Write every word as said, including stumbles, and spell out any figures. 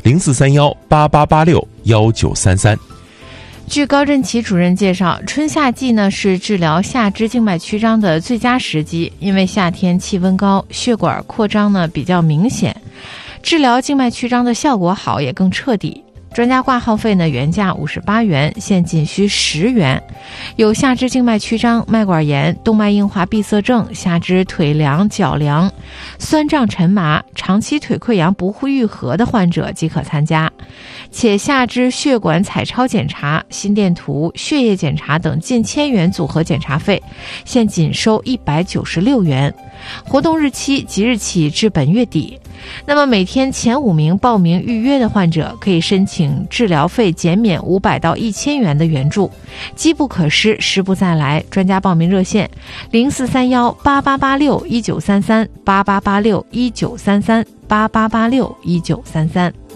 零四三幺八八八六幺九三三。 据高振奇主任介绍，春夏季呢是治疗下肢静脉曲张的最佳时机，因为夏天气温高，血管扩张呢比较明显，治疗静脉曲张的效果好，也更彻底。专家挂号费呢原价五十八元，现仅需十元。有下肢静脉曲张、脉管炎、动脉硬化闭塞症、下肢腿凉、脚凉、酸胀沉麻、长期腿溃疡不愈合的患者即可参加，且下肢血管彩超检查、心电图、血液检查等近千元组合检查费，现仅收一百九十六元。活动日期即日起至本月底。那么每天前五名报名预约的患者可以申请治疗费减免五百到一千元的援助。机不可失，失不再来。专家报名热线零四三幺八八八六一九三三八八八六一九三三八八八六一九三三。